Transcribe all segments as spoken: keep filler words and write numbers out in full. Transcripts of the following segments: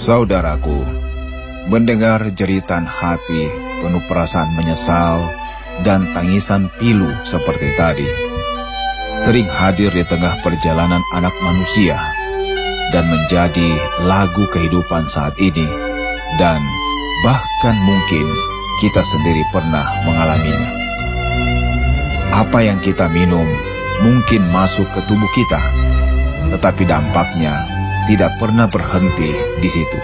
Saudaraku, mendengar jeritan hati penuh perasaan menyesal dan tangisan pilu seperti tadi, sering hadir di tengah perjalanan anak manusia dan menjadi lagu kehidupan saat ini, dan bahkan mungkin kita sendiri pernah mengalaminya. Apa yang kita minum mungkin masuk ke tubuh kita, tetapi dampaknya tidak pernah berhenti di situ.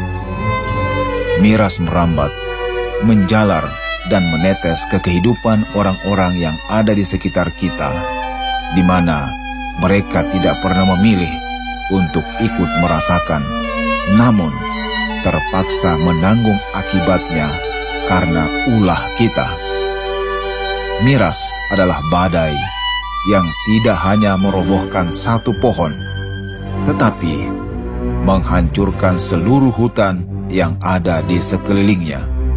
Miras merambat, menjalar, dan menetes ke kehidupan orang-orang yang ada di sekitar kita, di mana mereka tidak pernah memilih untuk ikut merasakan, namun terpaksa menanggung akibatnya karena ulah kita. Miras adalah badai yang tidak hanya merobohkan satu pohon, tetapi menghancurkan seluruh hutan yang ada di sekelilingnya.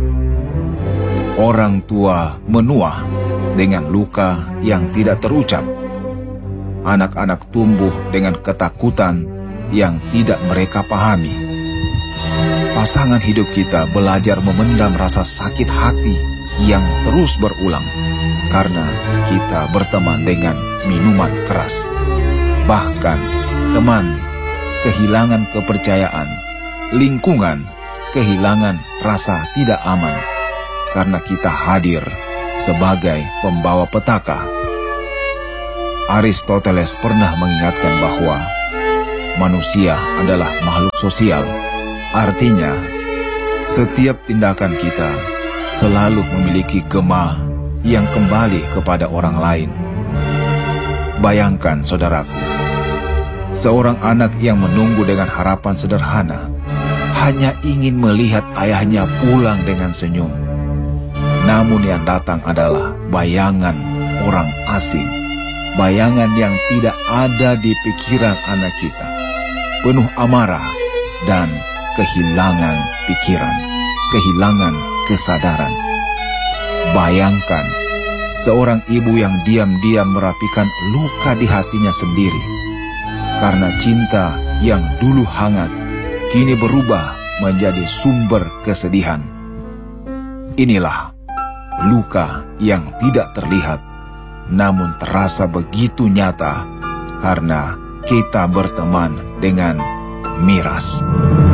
Orang tua menua dengan luka yang tidak terucap. Anak-anak tumbuh dengan ketakutan yang tidak mereka pahami. Pasangan hidup kita belajar memendam rasa sakit hati yang terus berulang karena kita berteman dengan minuman keras. Bahkan teman kehilangan kepercayaan, lingkungan kehilangan rasa tidak aman karena kita hadir sebagai pembawa petaka. Aristoteles pernah mengingatkan bahwa manusia adalah makhluk sosial. Artinya, setiap tindakan kita selalu memiliki gema yang kembali kepada orang lain. Bayangkan, saudaraku, seorang anak yang menunggu dengan harapan sederhana, hanya ingin melihat ayahnya pulang dengan senyum. Namun yang datang adalah bayangan orang asing, bayangan yang tidak ada di pikiran anak kita, penuh amarah dan kehilangan pikiran, kehilangan kesadaran. Bayangkan seorang ibu yang diam-diam merapikan luka di hatinya sendiri, karena cinta yang dulu hangat kini berubah menjadi sumber kesedihan. Inilah luka yang tidak terlihat, namun terasa begitu nyata karena kita berteman dengan miras.